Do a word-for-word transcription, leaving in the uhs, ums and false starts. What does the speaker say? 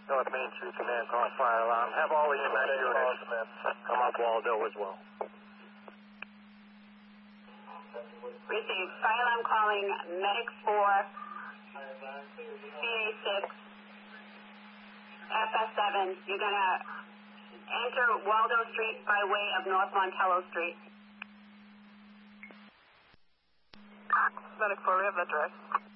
North Main Street Command, call fire alarm. Have all the E M S units come up Waldo as well. Received. Fire alarm calling Medic four, C A six, F S seven. You're going to enter Waldo Street by way of North Montello Street. Medic four, we have that direct.